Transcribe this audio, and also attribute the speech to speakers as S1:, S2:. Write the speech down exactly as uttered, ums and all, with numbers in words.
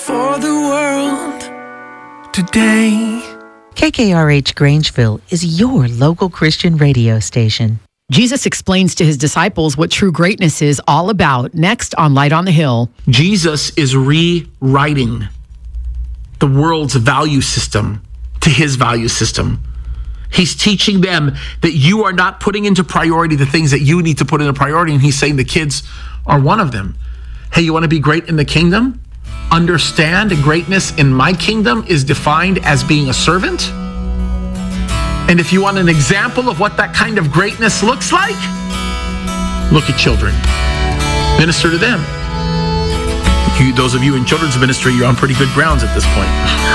S1: For the world today.
S2: K K R H Grangeville is your local Christian radio station.
S3: Jesus explains to his disciples what true greatness is all about next on Light on the Hill.
S4: Jesus is rewriting the world's value system to his value system. He's teaching them that you are not putting into priority the things that you need to put into priority, and he's saying the kids are one of them. Hey, you want to be great in the kingdom? Understand greatness in my kingdom is defined as being a servant. And if you want an example of what that kind of greatness looks like, look at children. Minister to them. You, those of you in children's ministry, you're on pretty good grounds at this point.